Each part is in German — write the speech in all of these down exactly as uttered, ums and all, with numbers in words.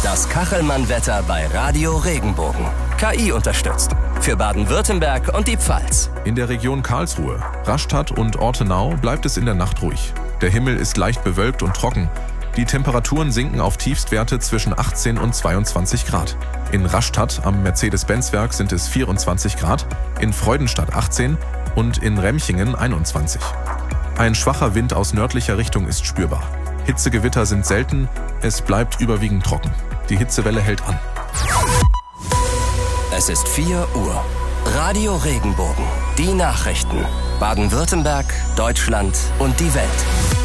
Das Kachelmann-Wetter bei Radio Regenbogen. K I unterstützt. Für Baden-Württemberg und die Pfalz. In der Region Karlsruhe, Rastatt und Ortenau bleibt es in der Nacht ruhig. Der Himmel ist leicht bewölkt und trocken. Die Temperaturen sinken auf Tiefstwerte zwischen achtzehn und zweiundzwanzig Grad. In Rastatt am Mercedes-Benz-Werk sind es vierundzwanzig Grad, in Freudenstadt achtzehn und in Remchingen einundzwanzig. Ein schwacher Wind aus nördlicher Richtung ist spürbar. Hitzegewitter sind selten, es bleibt überwiegend trocken. Die Hitzewelle hält an. Es ist vier Uhr. Radio Regenbogen. Die Nachrichten. Baden-Württemberg, Deutschland und die Welt.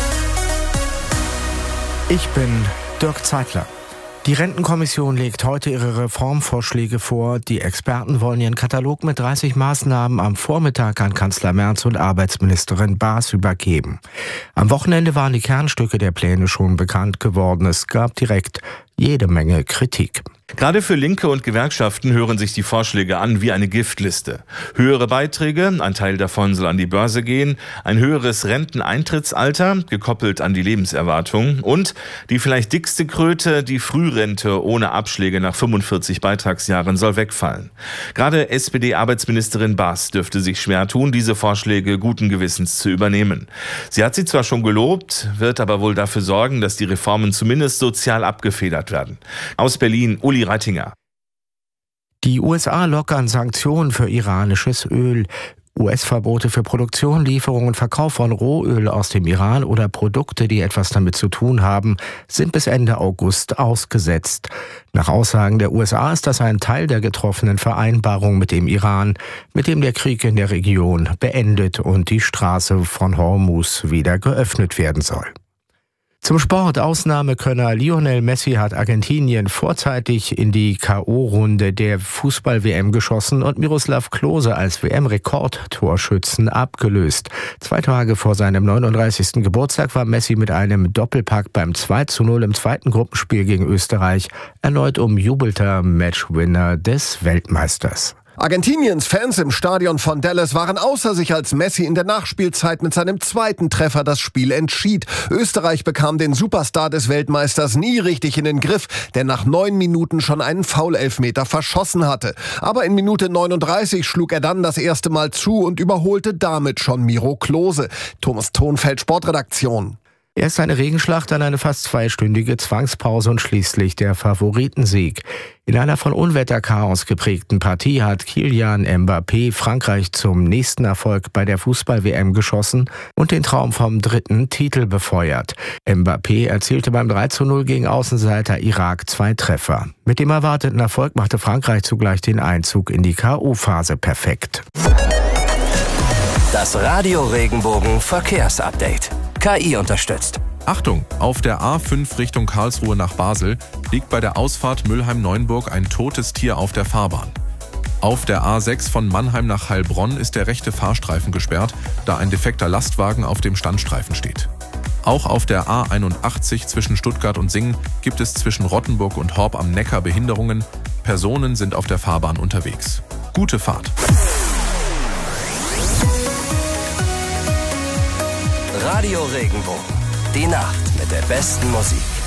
Ich bin Dirk Zeitler. Die Rentenkommission legt heute ihre Reformvorschläge vor. Die Experten wollen ihren Katalog mit dreißig Maßnahmen am Vormittag an Kanzler Merz und Arbeitsministerin Baas übergeben. Am Wochenende waren die Kernstücke der Pläne schon bekannt geworden. Es gab direkt jede Menge Kritik. Gerade für Linke und Gewerkschaften hören sich die Vorschläge an wie eine Giftliste. Höhere Beiträge, ein Teil davon soll an die Börse gehen, ein höheres Renteneintrittsalter, gekoppelt an die Lebenserwartung und die vielleicht dickste Kröte, die Frührente ohne Abschläge nach fünfundvierzig Beitragsjahren soll wegfallen. Gerade S P D-Arbeitsministerin Baas dürfte sich schwer tun, diese Vorschläge guten Gewissens zu übernehmen. Sie hat sie zwar schon gelobt, wird aber wohl dafür sorgen, dass die Reformen zumindest sozial abgefedert werden. Aus Berlin, Uli Reitinger. Die U S A lockern Sanktionen für iranisches Öl. U S-Verbote für Produktion, Lieferung und Verkauf von Rohöl aus dem Iran oder Produkte, die etwas damit zu tun haben, sind bis Ende August ausgesetzt. Nach Aussagen der U S A ist das ein Teil der getroffenen Vereinbarung mit dem Iran, mit dem der Krieg in der Region beendet und die Straße von Hormuz wieder geöffnet werden soll. Zum Sport. Ausnahmekönner Lionel Messi hat Argentinien vorzeitig in die K O-Runde der Fußball-W M geschossen und Miroslav Klose als W M-Rekordtorschützen abgelöst. Zwei Tage vor seinem neununddreißigsten Geburtstag war Messi mit einem Doppelpack beim zwei zu null im zweiten Gruppenspiel gegen Österreich erneut umjubelter Matchwinner des Weltmeisters. Argentiniens Fans im Stadion von Dallas waren außer sich, als Messi in der Nachspielzeit mit seinem zweiten Treffer das Spiel entschied. Österreich bekam den Superstar des Weltmeisters nie richtig in den Griff, der nach neun Minuten schon einen Foul-Elfmeter verschossen hatte. Aber in Minute neununddreißig schlug er dann das erste Mal zu und überholte damit schon Miro Klose. Thomas Thonfeld, Sportredaktion. Erst eine Regenschlacht, dann eine fast zweistündige Zwangspause und schließlich der Favoritensieg. In einer von Unwetterchaos geprägten Partie hat Kylian Mbappé Frankreich zum nächsten Erfolg bei der Fußball-W M geschossen und den Traum vom dritten Titel befeuert. Mbappé erzielte beim drei zu null gegen Außenseiter Irak zwei Treffer. Mit dem erwarteten Erfolg machte Frankreich zugleich den Einzug in die K O-Phase perfekt. Das Radio Regenbogen Verkehrsupdate. K I unterstützt. Achtung! Auf der A fünf Richtung Karlsruhe nach Basel liegt bei der Ausfahrt Mülheim-Neuenburg ein totes Tier auf der Fahrbahn. Auf der A sechs von Mannheim nach Heilbronn ist der rechte Fahrstreifen gesperrt, da ein defekter Lastwagen auf dem Standstreifen steht. Auch auf der A einundachtzig zwischen Stuttgart und Singen gibt es zwischen Rottenburg und Horb am Neckar Behinderungen. Personen sind auf der Fahrbahn unterwegs. Gute Fahrt! Radio Regenbogen. Die Nacht mit der besten Musik.